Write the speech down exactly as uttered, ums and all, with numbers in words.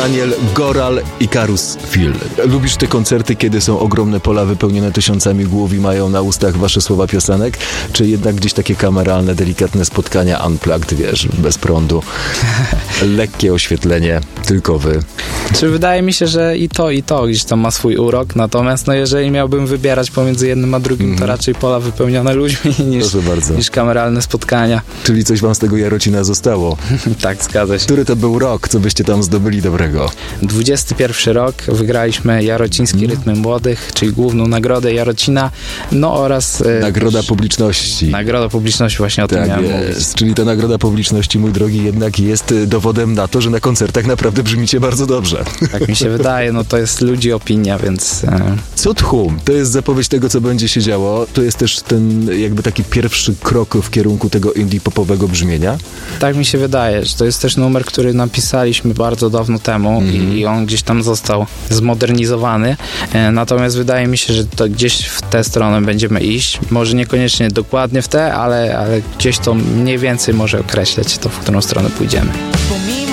Daniel, Goral i Karus Phil. Lubisz te koncerty, kiedy są ogromne pola wypełnione tysiącami głów i mają na ustach wasze słowa piosenek? Czy jednak gdzieś takie kameralne, delikatne spotkania unplugged, wiesz, bez prądu? Lekkie oświetlenie, tylko wy. Czy wydaje mi się, że i to, i to gdzieś tam ma swój urok, natomiast no jeżeli miałbym wybierać pomiędzy jednym a drugim, mm. to raczej pola wypełnione ludźmi niż, niż kameralne spotkania. Czyli coś wam z tego Jarocina zostało. Tak, zgadza się. Który to był rok? Co byście tam zdobyli dobrego? dwudziesty pierwszy rok. Wygraliśmy Jarociński mm. Rytmy Młodych, czyli główną nagrodę Jarocina, no oraz... Nagroda e, publiczności. Nagroda publiczności, właśnie o tym tak miałem jest. mówić. Czyli ta nagroda publiczności, mój drogi, jednak jest dowodem na to, że na koncertach naprawdę brzmicie bardzo dobrze. Tak mi się wydaje, no to jest ludzi opinia, więc... E... Cud Hum, to jest zapowiedź tego, co będzie się działo. To jest też ten jakby taki pierwszy krok w kierunku tego indie popowego brzmienia. Tak mi się wydaje, że to jest też numer, który napisaliśmy bardzo dawno temu mm. i on gdzieś tam został zmodernizowany. E, natomiast wydaje mi się, że to gdzieś w tę stronę będziemy iść. Może niekoniecznie dokładnie w tę, ale, ale gdzieś to mniej więcej może określać to, w którą stronę pójdziemy.